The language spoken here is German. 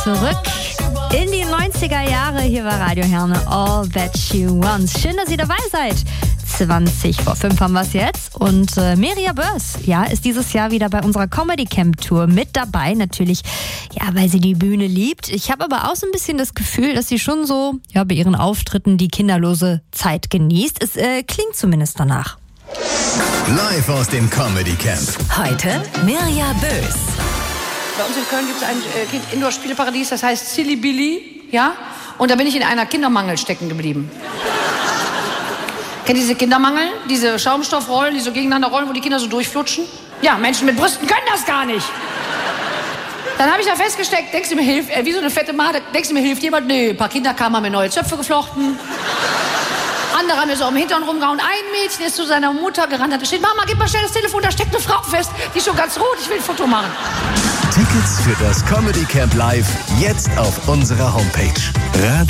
zurück in die 90er Jahre. Hier war Radio Herne, All That She Wants. Schön, dass ihr dabei seid. 20 vor 5 haben wir es jetzt. Und Mirja Börs, ja, ist dieses Jahr wieder bei unserer Comedy Camp Tour mit dabei. Natürlich, ja, weil sie die Bühne liebt. Ich habe aber auch so ein bisschen das Gefühl, dass sie schon so, ja, bei ihren Auftritten die kinderlose Zeit genießt. Es klingt zumindest danach. Live aus dem Comedy Camp. Heute Mirja Börs. Bei uns in Köln gibt es ein Indoor-Spieleparadies, das heißt Silly Billy, ja? Und da bin ich in einer Kindermangel stecken geblieben. Kennt ihr diese Kindermangel? Diese Schaumstoffrollen, die so gegeneinander rollen, wo die Kinder so durchflutschen? Ja, Menschen mit Brüsten können das gar nicht. Dann habe ich da festgesteckt, denkst du mir hilft, wie so eine fette Made, denkst du mir hilft jemand? Nee, ein paar Kinder kamen, haben mir neue Zöpfe geflochten. Andere haben mir so am Hintern rumgehauen. Ein Mädchen ist zu seiner Mutter gerannt, hat geschrien, Mama, gib mal schnell das Telefon, da steckt eine Frau fest. Die ist schon ganz rot, ich will ein Foto machen. Tickets für das Comedy Camp Live jetzt auf unserer Homepage.